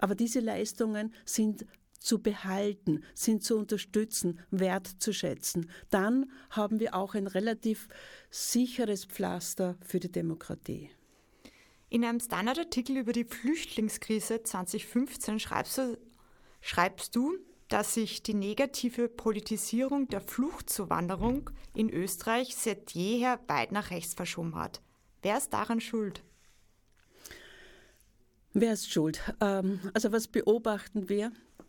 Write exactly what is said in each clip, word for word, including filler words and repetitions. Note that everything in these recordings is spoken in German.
Aber diese Leistungen sind zu behalten, sind zu unterstützen, wertzuschätzen. Dann haben wir auch ein relativ sicheres Pflaster für die Demokratie. In einem Standard-Artikel über die Flüchtlingskrise zwanzig fünfzehn schreibst du, schreibst du, dass sich die negative Politisierung der Fluchtzuwanderung in Österreich seit jeher weit nach rechts verschoben hat. Wer ist daran schuld? Wer ist schuld? Ähm, also was beobachten wir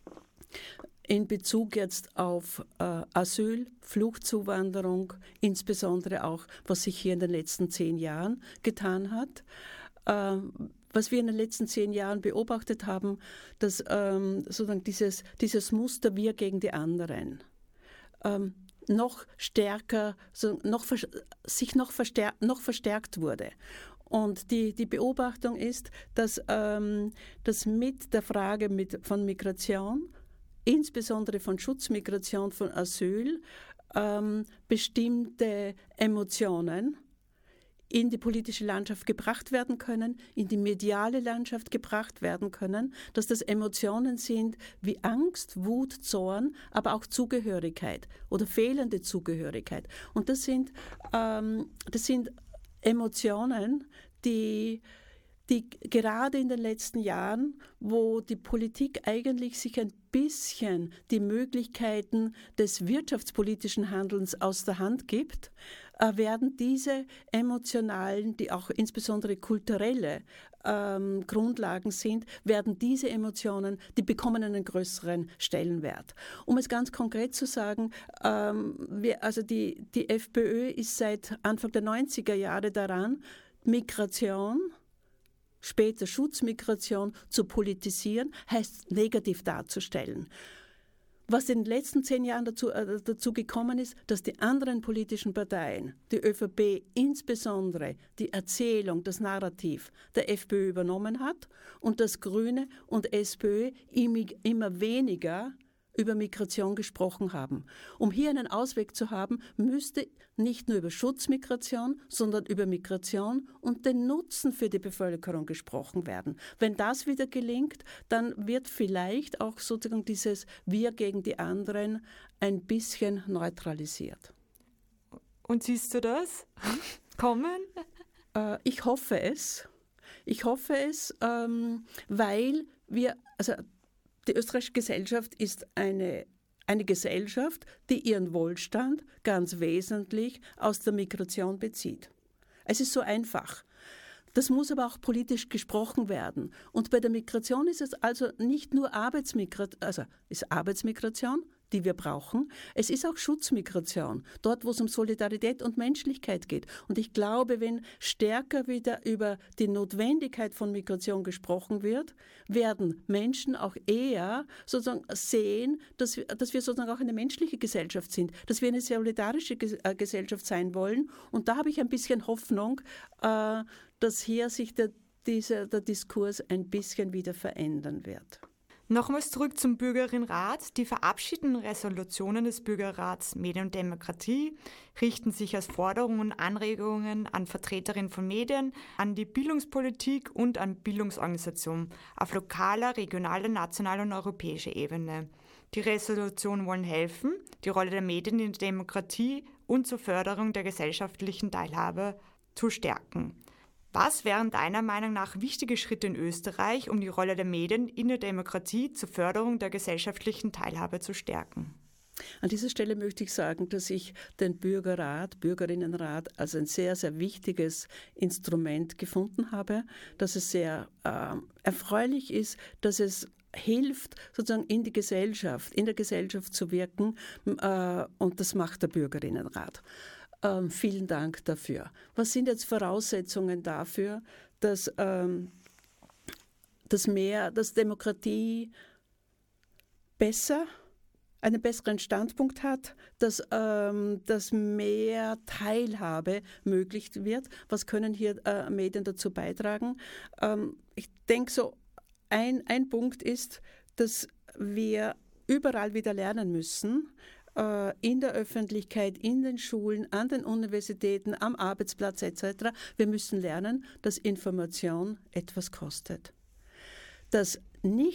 in Bezug jetzt auf äh, Asyl, Fluchtzuwanderung, insbesondere auch, was sich hier in den letzten zehn Jahren getan hat? Äh, was wir in den letzten zehn Jahren beobachtet haben, dass ähm, sozusagen dieses, dieses Muster wir gegen die anderen ähm, noch stärker, so noch, sich noch verstärkt, noch verstärkt wurde. Und die, die Beobachtung ist, dass, ähm, dass mit der Frage mit, von Migration, insbesondere von Schutzmigration, von Asyl, ähm, bestimmte Emotionen in die politische Landschaft gebracht werden können, in die mediale Landschaft gebracht werden können, dass das Emotionen sind wie Angst, Wut, Zorn, aber auch Zugehörigkeit oder fehlende Zugehörigkeit. Und das sind, ähm, das sind Emotionen, die die gerade in den letzten Jahren, wo die Politik eigentlich sich ein bisschen die Möglichkeiten des wirtschaftspolitischen Handelns aus der Hand gibt, werden diese emotionalen, die auch insbesondere kulturelle ähm, Grundlagen sind, werden diese Emotionen, die bekommen einen größeren Stellenwert. Um es ganz konkret zu sagen, ähm, wir, also die, die FPÖ ist seit Anfang der neunziger Jahre daran, Migration, später Schutzmigration zu politisieren, heißt negativ darzustellen. Was in den letzten zehn Jahren dazu, äh, dazu gekommen ist, dass die anderen politischen Parteien, die ÖVP insbesondere, die Erzählung, das Narrativ der FPÖ übernommen hat und dass Grüne und SPÖ immer weniger über Migration gesprochen haben. Um hier einen Ausweg zu haben, müsste nicht nur über Schutzmigration, sondern über Migration und den Nutzen für die Bevölkerung gesprochen werden. Wenn das wieder gelingt, dann wird vielleicht auch sozusagen dieses Wir gegen die anderen ein bisschen neutralisiert. Und siehst du das kommen? Äh, ich hoffe es. Ich hoffe es, ähm, weil wir, also die österreichische Gesellschaft ist eine, eine Gesellschaft, die ihren Wohlstand ganz wesentlich aus der Migration bezieht. Es ist so einfach. Das muss aber auch politisch gesprochen werden. Und bei der Migration ist es also nicht nur Arbeitsmigration, also ist Arbeitsmigration, die wir brauchen. Es ist auch Schutzmigration, dort, wo es um Solidarität und Menschlichkeit geht. Und ich glaube, wenn stärker wieder über die Notwendigkeit von Migration gesprochen wird, werden Menschen auch eher sozusagen sehen, dass wir, dass wir sozusagen auch eine menschliche Gesellschaft sind, dass wir eine solidarische Gesellschaft sein wollen. Und da habe ich ein bisschen Hoffnung, äh, dass hier sich der, dieser, der Diskurs ein bisschen wieder verändern wird. Nochmals zurück zum Bürgerinnenrat. Die verabschiedeten Resolutionen des Bürgerrats Medien und Demokratie richten sich als Forderungen und Anregungen an Vertreterinnen von Medien, an die Bildungspolitik und an Bildungsorganisationen auf lokaler, regionaler, nationaler und europäischer Ebene. Die Resolutionen wollen helfen, die Rolle der Medien in der Demokratie und zur Förderung der gesellschaftlichen Teilhabe zu stärken. Was wären deiner Meinung nach wichtige Schritte in Österreich, um die Rolle der Medien in der Demokratie zur Förderung der gesellschaftlichen Teilhabe zu stärken? An dieser Stelle möchte ich sagen, dass ich den Bürgerrat, Bürgerinnenrat als ein sehr, sehr wichtiges Instrument gefunden habe, dass es sehr äh, erfreulich ist, dass es hilft, sozusagen in die Gesellschaft, in der Gesellschaft zu wirken, äh, und das macht der Bürgerinnenrat. Ähm, vielen Dank dafür. Was sind jetzt Voraussetzungen dafür, dass, ähm, dass mehr, dass Demokratie besser, einen besseren Standpunkt hat, dass, ähm, dass mehr Teilhabe möglich wird? Was können hier äh, Medien dazu beitragen? Ähm, ich denke so, ein, ein Punkt ist, dass wir überall wieder lernen müssen, in der Öffentlichkeit, in den Schulen, an den Universitäten, am Arbeitsplatz et cetera. Wir müssen lernen, dass Information etwas kostet. Dass nicht